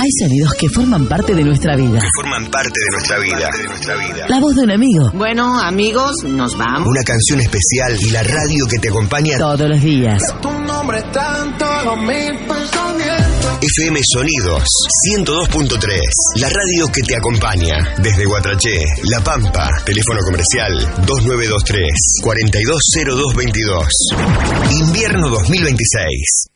Hay sonidos que forman parte de nuestra vida. La voz de un amigo. Bueno, amigos, nos vamos. Una canción especial y la radio que te acompaña todos los días. Tu nombre está en todos mis pensamientos. FM Sonidos 102.3. La radio que te acompaña. Desde Guatraché, La Pampa. Teléfono comercial 2923 420222. Invierno 2026.